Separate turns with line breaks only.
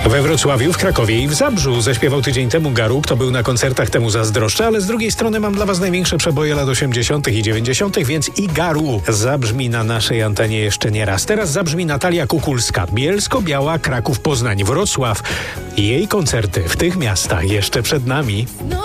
We Wrocławiu, w Krakowie i w Zabrzu zaśpiewał tydzień temu Garu. Kto był na koncertach, temu zazdroszczę, ale z drugiej strony mam dla was największe przeboje lat 80. i 90., więc i Garu zabrzmi na naszej antenie jeszcze nie raz. Teraz zabrzmi Natalia Kukulska. Bielsko-Biała, Kraków, Poznań, Wrocław. Jej koncerty w tych miastach jeszcze przed nami.